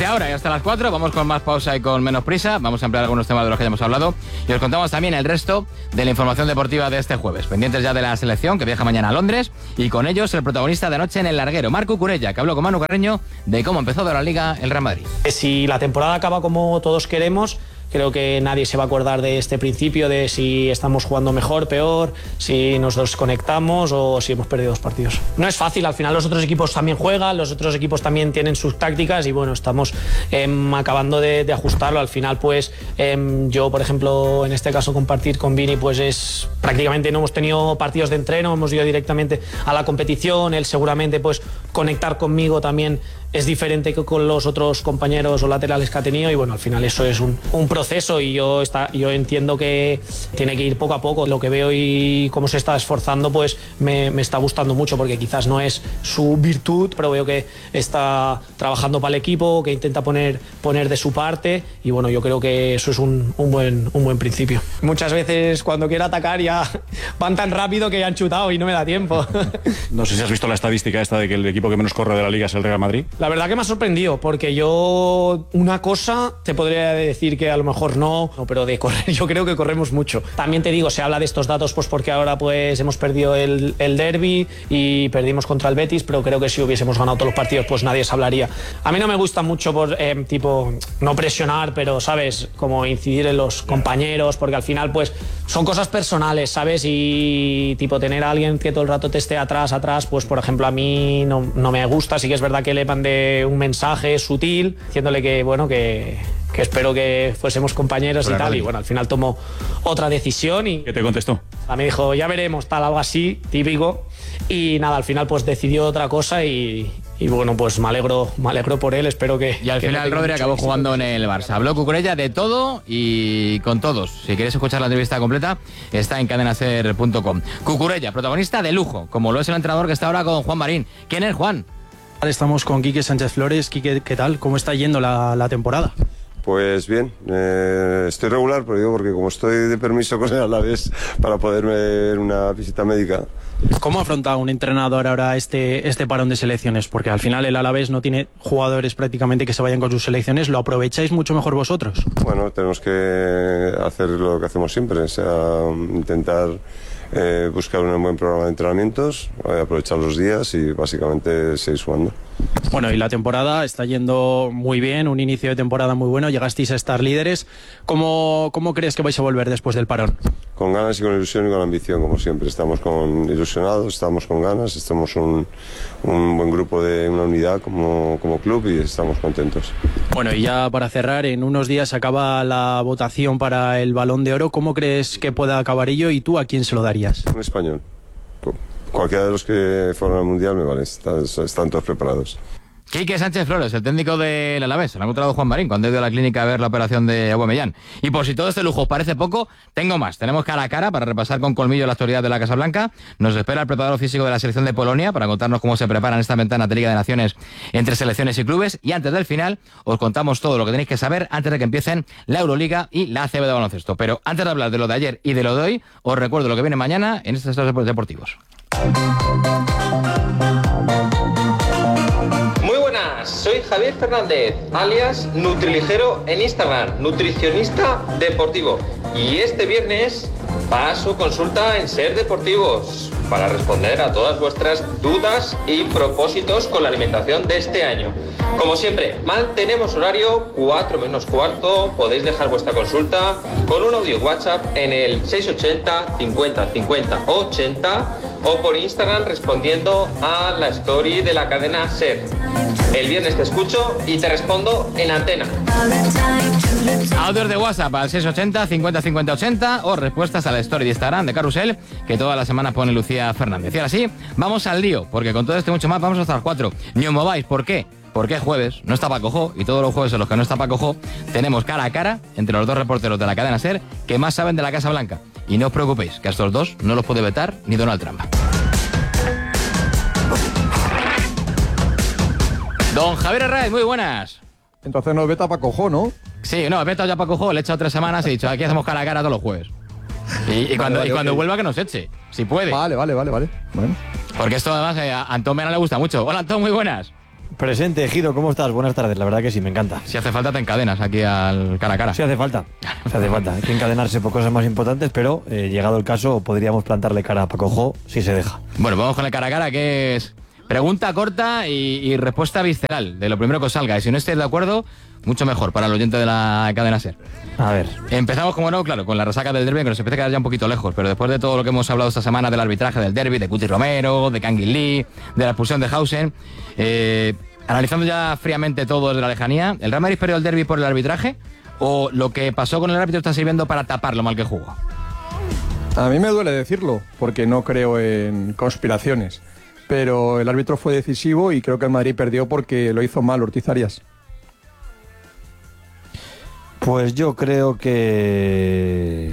Desde ahora y hasta las 4 vamos con más pausa y con menos prisa. Vamos a ampliar algunos temas de los que ya hemos hablado y os contamos también el resto de la información deportiva de este jueves. Pendientes ya de la selección que viaja mañana a Londres y con ellos el protagonista de anoche en el larguero, Marc Cucurella, que habló con Manu Carreño de cómo empezó de la Liga el Real Madrid. Si la temporada acaba como todos queremos, creo que nadie se va a acordar de este principio, de si estamos jugando mejor, peor, si nos desconectamos o si hemos perdido 2 partidos. No es fácil, al final los otros equipos también juegan, los otros equipos también tienen sus tácticas y bueno, estamos acabando de ajustarlo. Al final pues yo, por ejemplo, en este caso compartir con Vini, pues es prácticamente no hemos tenido partidos de entreno, hemos ido directamente a la competición. Él seguramente pues conectar conmigo también es diferente que con los otros compañeros o laterales que ha tenido y bueno, al final eso es un proceso y yo entiendo que tiene que ir poco a poco. Lo que veo y cómo se está esforzando pues me está gustando mucho porque quizás no es su virtud, pero veo que está trabajando para el equipo, que intenta poner de su parte y bueno, yo creo que eso es un buen principio. Muchas veces cuando quiero atacar ya van tan rápido que ya han chutado y no me da tiempo. No sé si has visto la estadística esta de que el equipo que menos corre de la Liga es el Real Madrid. La verdad que me ha sorprendido, porque yo una cosa te podría decir que a lo mejor no, pero de correr yo creo que corremos mucho. También te digo, se habla de estos datos pues porque ahora pues hemos perdido el derbi y perdimos contra el Betis, pero creo que si hubiésemos ganado todos los partidos pues nadie se hablaría. A mí no me gusta mucho por tipo no presionar, pero sabes, como incidir en los compañeros, porque al final pues son cosas personales, ¿sabes? Y tipo tener a alguien que todo el rato te esté atrás, pues por ejemplo a mí no me gusta. Sí que es verdad que le mandé un mensaje sutil diciéndole que bueno, que espero que fuésemos compañeros y tal, y bueno, al final tomó otra decisión y... ¿Qué te contestó? Me dijo, ya veremos, tal, algo así, típico, y nada, al final pues decidió otra cosa y bueno, pues me alegro por él, espero que... Y al final Rodri acabó jugando en el Barça. Habló Cucurella de todo y con todos. Si quieres escuchar la entrevista completa, está en cadenaser.com. Cucurella, protagonista de lujo, como lo es el entrenador que está ahora con Juan Marín. ¿Quién es Juan? Estamos con Quique Sánchez Flores. Quique, ¿qué tal? ¿Cómo está yendo la temporada? Pues bien, estoy regular, pero digo porque como estoy de permiso con el Alavés para poderme ver una visita médica. ¿Cómo afronta un entrenador ahora este parón de selecciones? Porque al final el Alavés no tiene jugadores prácticamente que se vayan con sus selecciones. ¿Lo aprovecháis mucho mejor vosotros? Bueno, tenemos que hacer lo que hacemos siempre, o sea, intentar buscar un buen programa de entrenamientos, aprovechar los días y básicamente seguir jugando. Bueno, y la temporada está yendo muy bien, un inicio de temporada muy bueno, llegasteis a estar líderes. ¿Cómo crees que vais a volver después del parón? Con ganas y con ilusión y con ambición, como siempre. Estamos ilusionados, estamos con ganas, estamos un buen grupo de una unidad como club y estamos contentos. Bueno, y ya para cerrar, en unos días acaba la votación para el Balón de Oro. ¿Cómo crees que pueda acabar ello y tú a quién se lo darías? Un español. Cualquiera de los que fueron al Mundial me vale, están todos preparados. Quique Sánchez Flores, el técnico del Alavés. Se lo ha encontrado Juan Marín cuando ha ido a la clínica a ver la operación de Aubameyang. Y por si todo este lujo os parece poco, tengo más. Tenemos cara a cara para repasar con colmillo la actualidad de la Casa Blanca. Nos espera el preparador físico de la selección de Polonia para contarnos cómo se preparan esta ventana de Liga de Naciones entre selecciones y clubes. Y antes del final, os contamos todo lo que tenéis que saber antes de que empiecen la Euroliga y la ACB de baloncesto. Pero antes de hablar de lo de ayer y de lo de hoy, os recuerdo lo que viene mañana en estos estados deportivos. Soy Javier Fernández, alias Nutriligero en Instagram, nutricionista deportivo. Y este viernes paso consulta en Ser Deportivos para responder a todas vuestras dudas y propósitos con la alimentación de este año. Como siempre, mantenemos horario 4 menos cuarto. Podéis dejar vuestra consulta con un audio WhatsApp en el 680 50 50 80 o por Instagram respondiendo a la story de la cadena Ser. El viernes te escucho y te respondo en antena. Audios de WhatsApp al 680 50 50 80 o respuestas a la story de Instagram de Carrusel que toda la semana pone Lucía Fernández. Y ahora sí, vamos al lío, porque con todo esto y mucho más vamos hasta las 4. Ni os mováis, ¿por qué? Porque es jueves, no está Paco Jo, y todos los jueves en los que no está Paco Jo tenemos cara a cara entre los dos reporteros de la cadena SER que más saben de la Casa Blanca. Y no os preocupéis, que a estos dos no los puede vetar ni Donald Trump. Don Javier Herraiz, muy buenas. Entonces nos veta Paco Jo, ¿no? Sí, no, he vetado ya Paco Jo, le he echado 3 semanas y he dicho, aquí hacemos cara a cara todos los jueves. Y cuando vuelva que nos eche, si puede. Vale. Bueno. Porque esto además a Antón Mena le gusta mucho. Hola Antón, muy buenas. Presente, Ejido, ¿cómo estás? Buenas tardes, la verdad que sí, me encanta. Si hace falta te encadenas aquí al cara a cara. Sí hace falta, hay que encadenarse por cosas más importantes, pero llegado el caso podríamos plantarle cara a Paco Jo si se deja. Bueno, vamos con el cara a cara, que es pregunta corta y respuesta visceral, de lo primero que os salga. Y si no estáis de acuerdo, mucho mejor para el oyente de la cadena SER. A ver. Empezamos, como no, claro, con la resaca del derbi, que nos empieza a quedar ya un poquito lejos, pero después de todo lo que hemos hablado esta semana del arbitraje del derbi, de Cuti Romero, de Kangin Lee, de la expulsión de Hausen, analizando ya fríamente todo desde la lejanía, ¿el Real Madrid perdió el derbi por el arbitraje o lo que pasó con el árbitro está sirviendo para tapar lo mal que jugó? A mí me duele decirlo, porque no creo en conspiraciones, pero el árbitro fue decisivo y creo que el Madrid perdió porque lo hizo mal Ortiz Arias. Pues yo creo que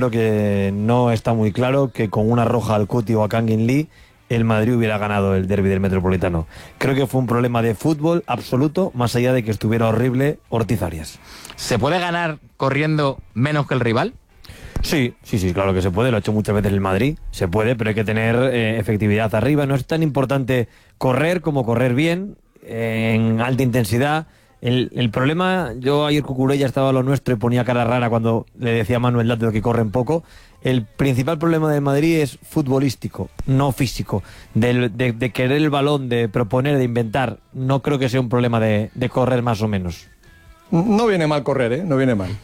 no está muy claro que con una roja al Cuti o a Kangin Lee el Madrid hubiera ganado el derbi del Metropolitano. Creo que fue un problema de fútbol absoluto, más allá de que estuviera horrible Ortiz Arias. ¿Se puede ganar corriendo menos que el rival? Sí, claro que se puede, lo ha hecho muchas veces el Madrid, se puede, pero hay que tener efectividad arriba. No es tan importante correr como correr bien, en alta intensidad. El problema, yo ayer Cucurella estaba a lo nuestro y ponía cara rara cuando le decía a Manuel Lato que corren poco. El principal problema del Madrid es futbolístico, no físico, de querer el balón, de proponer, de inventar. No creo que sea un problema de correr más o menos. No viene mal correr, no viene mal.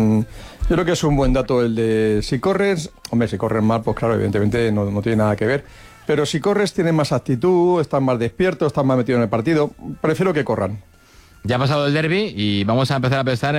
Yo creo que es un buen dato el de si corres, hombre, si corres mal, pues claro, evidentemente no tiene nada que ver. Pero si corres tienes más actitud, estás más despierto, estás más metido en el partido. Prefiero que corran. Ya ha pasado el derbi y vamos a empezar a pensar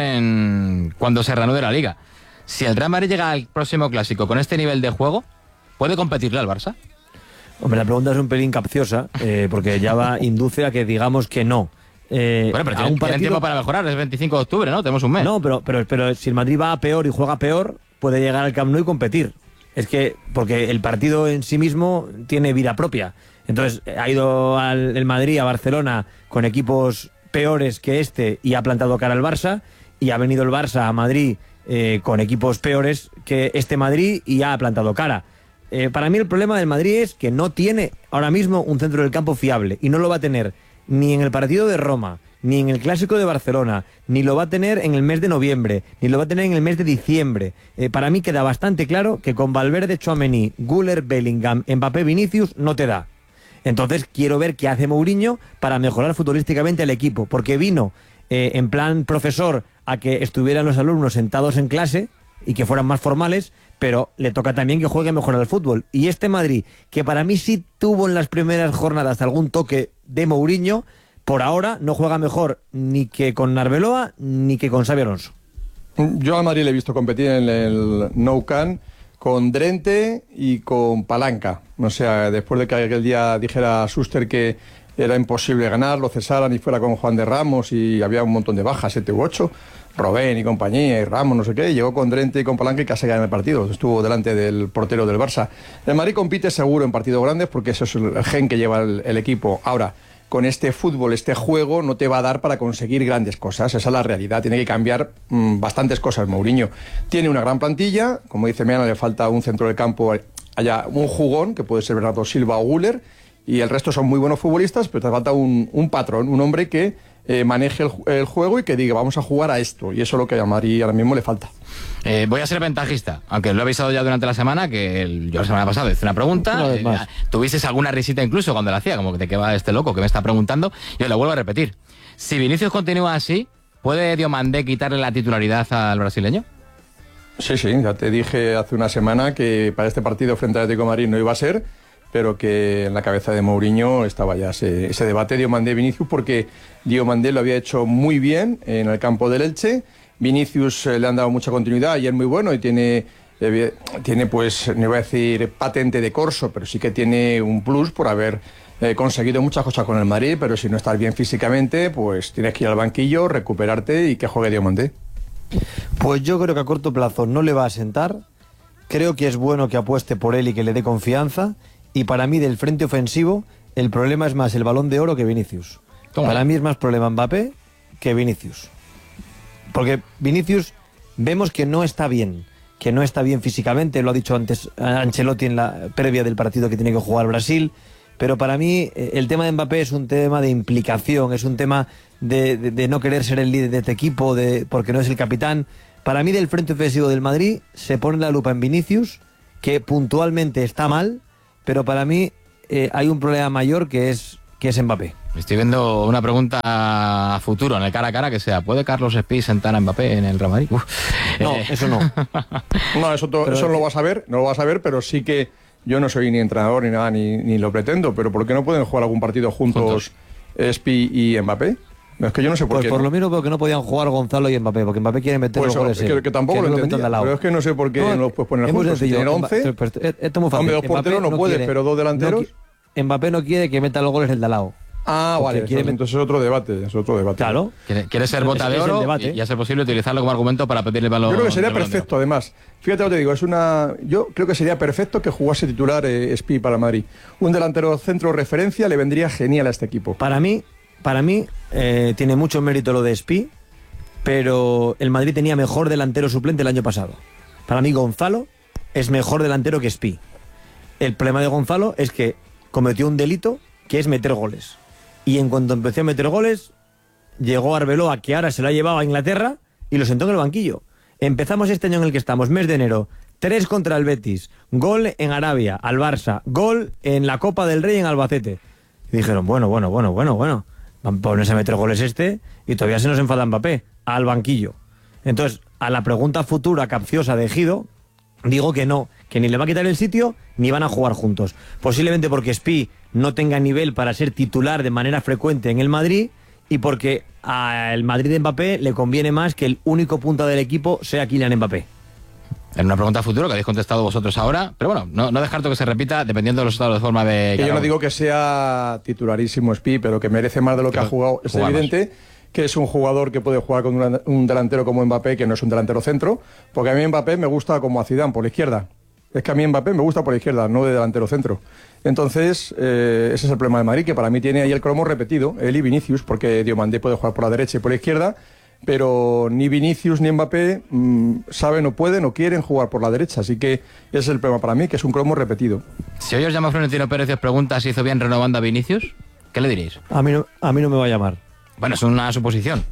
en cuando se reanude la Liga. Si el Real Madrid llega al próximo clásico con este nivel de juego, ¿puede competirle al Barça? Hombre, la pregunta es un pelín capciosa, porque ya induce a que digamos que no. Bueno, pero tienen tiempo para mejorar, es 25 de octubre, ¿no? Tenemos un mes. No, pero si el Madrid va a peor y juega peor, puede llegar al Camp Nou y competir. Es que, porque el partido en sí mismo tiene vida propia. Entonces, ha ido el Madrid a Barcelona con equipos peores que este y ha plantado cara al Barça, y ha venido el Barça a Madrid con equipos peores que este Madrid y ha plantado cara. Para mí el problema del Madrid es que no tiene ahora mismo un centro del campo fiable, y no lo va a tener ni en el partido de Roma, ni en el Clásico de Barcelona, ni lo va a tener en el mes de noviembre, ni lo va a tener en el mes de diciembre. Para mí queda bastante claro que con Valverde, Tchouaméni, Güler, Bellingham, Mbappé, Vinicius no te da. Entonces quiero ver qué hace Mourinho para mejorar futbolísticamente el equipo, porque vino en plan profesor a que estuvieran los alumnos sentados en clase y que fueran más formales, pero le toca también que juegue mejor al fútbol. Y este Madrid, que para mí sí tuvo en las primeras jornadas algún toque de Mourinho, por ahora no juega mejor ni que con Arbeloa ni que con Xabi Alonso. Yo a Madrid le he visto competir en el Nou Camp con Drente y con Palanca. O sea, después de que aquel día dijera Schuster que era imposible ganar, lo cesaran y fuera con Juan de Ramos y había un montón de bajas, 7 u 8, Robben y compañía y Ramos, no sé qué, y llegó con Drente y con Palanca y casi ganó el partido. Estuvo delante del portero del Barça. El Madrid compite seguro en partidos grandes porque eso es el gen que lleva el equipo. Ahora, con este fútbol, este juego, no te va a dar para conseguir grandes cosas. Esa es la realidad. Tiene que cambiar bastantes cosas Mourinho. Tiene una gran plantilla. Como dice Meana, le falta un centro del campo, haya un jugón, que puede ser Bernardo Silva o Güler, y el resto son muy buenos futbolistas, pero te falta un patrón, un hombre que maneje el juego y que diga, vamos a jugar a esto. Y eso es lo que a Madrid ahora mismo le falta. Voy a ser ventajista, aunque lo he avisado ya durante la semana, que yo la semana pasada hice una pregunta, tuviste alguna risita incluso cuando la hacía, como que de qué va este loco que me está preguntando, yo lo vuelvo a repetir. Si Vinicius continúa así, ¿puede Diomandé quitarle la titularidad al brasileño? Sí, ya te dije hace una semana que para este partido frente al Atlético de Madrid no iba a ser, pero que en la cabeza de Mourinho estaba ya ese debate Diomandé-Vinicius, porque Diomandé lo había hecho muy bien en el campo del Elche. Vinicius le han dado mucha continuidad y es muy bueno y tiene pues, no voy a decir patente de corso, pero sí que tiene un plus por haber conseguido muchas cosas con el Madrid, pero si no estás bien físicamente, pues tienes que ir al banquillo, recuperarte y que juegue Diomandé. Pues yo creo que a corto plazo no le va a sentar. Creo que es bueno que apueste por él y que le dé confianza. Y para mí, del frente ofensivo, el problema es más el Balón de Oro que Vinicius. Para mí es más problema Mbappé que Vinicius. Porque Vinicius vemos que no está bien físicamente, lo ha dicho antes Ancelotti en la previa del partido que tiene que jugar Brasil. pero para mí el tema de Mbappé es un tema de implicación, es un tema de no querer ser el líder de este equipo, porque no es el capitán. Para mí, del frente ofensivo del Madrid se pone la lupa en Vinicius, que puntualmente está mal, pero para mí hay un problema mayor que es Mbappé. Estoy viendo una pregunta a futuro, en el cara a cara, que sea, ¿puede Carlos Espí sentar a Mbappé en el Real Madrid? No, eso no. No, eso no lo vas a ver, pero sí que yo no soy ni entrenador ni nada, ni lo pretendo, pero ¿por qué no pueden jugar algún partido juntos Espí y Mbappé? Es que yo no sé por pues qué. Por ¿no? lo menos veo que no podían jugar Gonzalo y Mbappé, porque Mbappé quiere meter los goles. Que tampoco lo entendía, pero es que no sé por qué no los puedes poner juntos. Si tienen 11, esto es muy fácil. hombre, dos porteros no puedes, pero dos delanteros. Mbappé no quiere que meta los goles el de al lado. Vale, entonces es otro debate. Claro. Quiere ser bota de oro y a ser posible utilizarlo como argumento para pedirle el balón. Yo creo que sería perfecto, además. Fíjate lo que te digo, yo creo que sería perfecto que jugase titular Espí para Madrid. Un delantero centro referencia le vendría genial a este equipo. Para mí tiene mucho mérito lo de Espí, pero el Madrid tenía mejor delantero suplente el año pasado. Para mí Gonzalo es mejor delantero que Espí. El problema de Gonzalo es que cometió un delito que es meter goles. Y en cuanto empezó a meter goles, llegó Arbeloa, que ahora se lo ha llevado a Inglaterra y lo sentó en el banquillo. Empezamos este año en el que estamos, mes de enero, 3 contra el Betis, gol en Arabia, al Barça, gol en la Copa del Rey en Albacete. Y dijeron, bueno, van a ponerse a meter goles y todavía se nos enfada Mbappé, al banquillo. Entonces, a la pregunta futura capciosa de Ejido, digo que no, que ni le va a quitar el sitio ni van a jugar juntos. Posiblemente porque Espí no tenga nivel para ser titular de manera frecuente en el Madrid y porque al Madrid de Mbappé le conviene más que el único punta del equipo sea Kylian Mbappé. En una pregunta futuro que habéis contestado vosotros ahora, pero bueno, no descarto que se repita dependiendo de los estados de forma de... Que yo no digo que sea titularísimo Espí, pero que merece más de lo que ha jugado. Es evidente que es un jugador que puede jugar con un delantero como Mbappé, que no es un delantero centro, porque a mí Mbappé me gusta como a Zidane, por la izquierda. Es que a mí Mbappé me gusta por la izquierda, no de delantero centro. Entonces, ese es el problema de Madrid, que para mí tiene ahí el cromo repetido, él y Vinicius, porque Diomandé puede jugar por la derecha y por la izquierda, pero ni Vinicius ni Mbappé saben o pueden o quieren jugar por la derecha, así que ese es el problema para mí, que es un cromo repetido. Si hoy os llama Florentino Pérez y os pregunta si hizo bien renovando a Vinicius, ¿qué le diréis? A mí no me va a llamar. Bueno, es una suposición.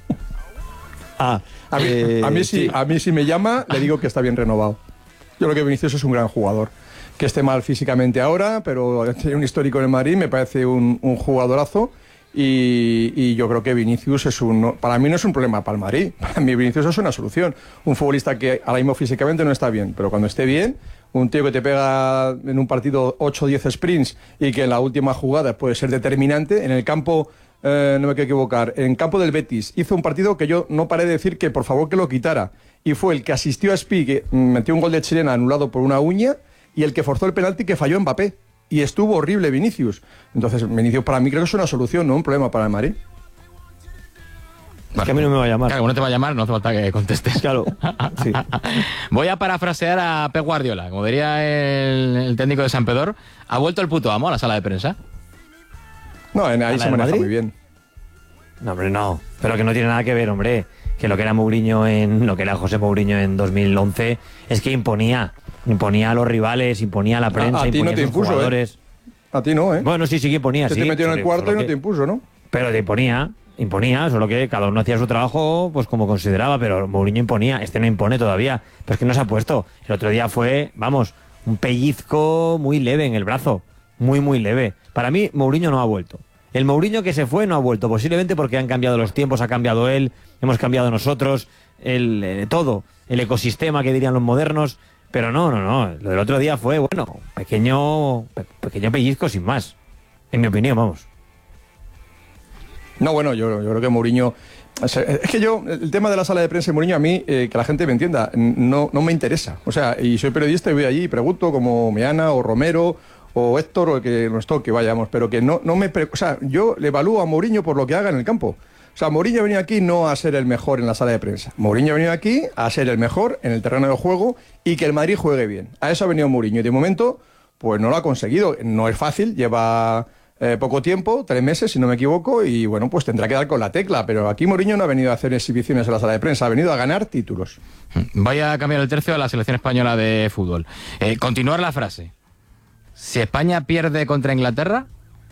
A mí si me llama, le digo que está bien renovado. Yo creo que Vinicius es un gran jugador. Que esté mal físicamente ahora, pero tiene un histórico en el Madrid, me parece un jugadorazo. Y yo creo que Vinicius para mí no es un problema para el Madrid. Para mí Vinicius es una solución. Un futbolista que ahora mismo físicamente no está bien, pero cuando esté bien, un tío que te pega en un partido 8 o 10 sprints y que en la última jugada puede ser determinante. En el campo, no me quiero equivocar, en el campo del Betis hizo un partido que yo no paré de decir que por favor que lo quitara. Y fue el que asistió a Espí, que metió un gol de chilena anulado por una uña, y el que forzó el penalti que falló Mbappé. Y estuvo horrible Vinicius. Entonces, Vinicius para mí creo que es una solución, no un problema para el Madrid. Es que a mí no me va a llamar. Claro, no te va a llamar, no hace falta que contestes. Claro, sí. Voy a parafrasear a Pep Guardiola. Como diría el técnico de San Pedro, ¿ha vuelto el puto amo a la sala de prensa? No, ahí se maneja muy bien. No, hombre, no. Pero que no tiene nada que ver, hombre. Que lo que era lo que era José Mourinho en 2011 es que imponía a los rivales, imponía a la prensa, a ti imponía no te a sus impuso, jugadores. A ti no, ¿eh? Bueno, sí que imponía, te metió en el cuarto y no te impuso, ¿no? Pero te imponía, solo que cada uno hacía su trabajo pues como consideraba, pero Mourinho imponía, no impone todavía, pero es que no se ha puesto. El otro día fue, un pellizco muy leve en el brazo, muy leve. Para mí, Mourinho no ha vuelto. El Mourinho que se fue no ha vuelto, posiblemente porque han cambiado los tiempos, ha cambiado él, hemos cambiado nosotros, todo, el ecosistema que dirían los modernos, pero no, lo del otro día fue, pequeño pellizco sin más, en mi opinión, vamos. No, bueno, yo creo que Mourinho... Es que el tema de la sala de prensa de Mourinho, a mí, que la gente me entienda, no me interesa. O sea, y soy periodista y voy allí y pregunto como Meana o Romero o Héctor o el que nos toque, vayamos, pero que no me... O sea, yo le evalúo a Mourinho por lo que haga en el campo. O sea, Mourinho ha venido aquí no a ser el mejor en la sala de prensa. Mourinho ha venido aquí a ser el mejor en el terreno de juego y que el Madrid juegue bien. A eso ha venido Mourinho y de momento, pues no lo ha conseguido. No es fácil, lleva poco tiempo, 3 meses si no me equivoco, y bueno, pues tendrá que dar con la tecla. Pero aquí Mourinho no ha venido a hacer exhibiciones en la sala de prensa, ha venido a ganar títulos. Voy a cambiar el tercio a la selección española de fútbol. Continuar la frase. Si España pierde contra Inglaterra,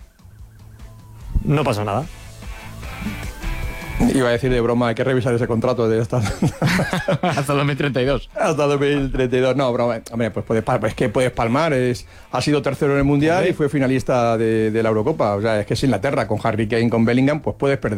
No pasa nada. Iba a decir de broma, hay que revisar ese contrato de hasta hasta 2032. hasta 2032. No, broma. Hombre, pues es que puedes palmar. Ha sido tercero en el Mundial y fue finalista de la Eurocopa. O sea, es que es Inglaterra, con Harry Kane, con Bellingham, pues puedes perder.